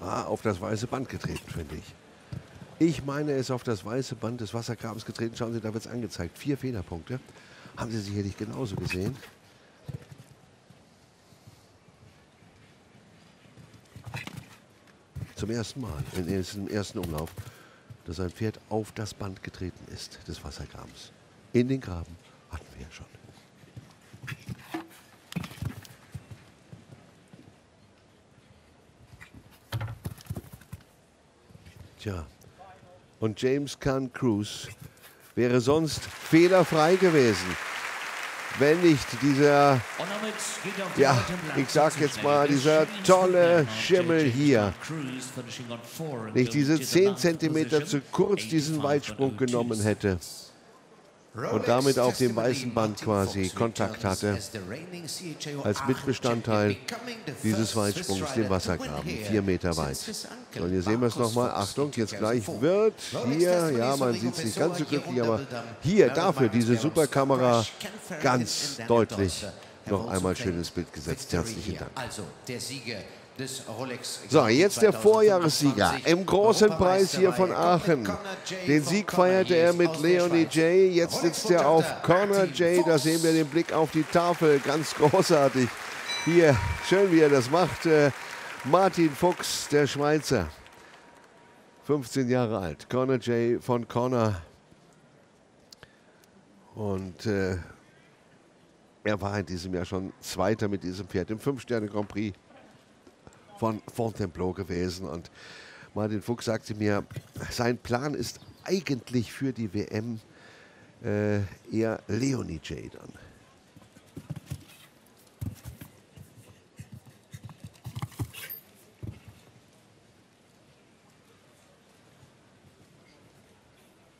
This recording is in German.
auf das weiße Band getreten, finde ich. Ich meine, er ist auf das weiße Band des Wassergrabens getreten. Schauen Sie, da wird es angezeigt. 4 Fehlerpunkte. Haben Sie sicherlich genauso gesehen. Zum ersten Mal in diesem ersten Umlauf, dass ein Pferd auf das Band getreten ist des Wassergrabens. In den Graben hatten wir ja schon. Tja, und James Caan Kruse wäre sonst fehlerfrei gewesen, wenn nicht dieser, ja, ich sag jetzt mal, dieser tolle Schimmel hier nicht diese 10 cm zu kurz diesen Weitsprung genommen hätte und damit auf dem weißen Band quasi Kontakt hatte, als Mitbestandteil dieses Weitsprungs, den Wassergraben, 4 Meter weit. So, und hier sehen wir es nochmal. Achtung, jetzt gleich wird hier, ja, man sieht es nicht ganz so glücklich, aber hier dafür diese Superkamera ganz deutlich noch einmal schönes Bild gesetzt. Herzlichen Dank. So, jetzt der Vorjahressieger im großen Preis hier von Aachen. Den Sieg feierte er mit Leonie J. Jetzt sitzt er auf Corner J. Da sehen wir den Blick auf die Tafel. Ganz großartig. Hier, schön wie er das macht. Martin Fuchs, der Schweizer. 15 Jahre alt. Corner J von Corner. Und er war in diesem Jahr schon Zweiter mit diesem Pferd im 5-Sterne-Grand Prix von Fontainebleau gewesen. Und Martin Fuchs sagte mir, sein Plan ist eigentlich für die WM eher Leonie J dann.